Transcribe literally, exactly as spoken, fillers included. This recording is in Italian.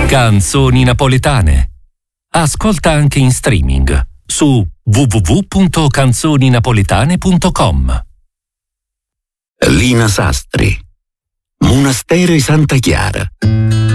Canzoni napoletane. Ascolta anche in streaming su w w w punto canzoni napoletane punto com. Lina Sastri, Monasteri Santa Chiara.